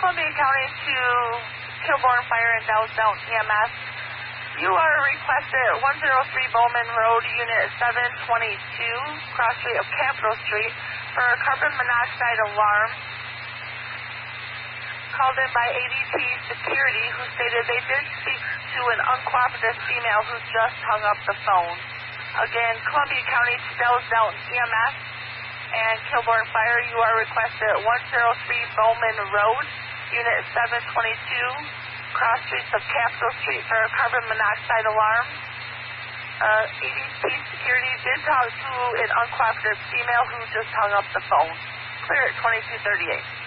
Columbia County to Kilbourne Fire and Dows Down EMS. You are requested at 103 Bowman Road, Unit 722, cross street of Capitol Street, for a carbon monoxide alarm. Called in by ADT Security, who stated they did speak to an uncooperative female who just hung up the phone. Again, Columbia County to Dows Down EMS and Kilbourne Fire, you are requested at 103 Bowman Road, Unit 722, cross streets of Capitol Street for a carbon monoxide alarm. ADT Security did talk to an uncooperative female who just hung up the phone. Clear at 2238.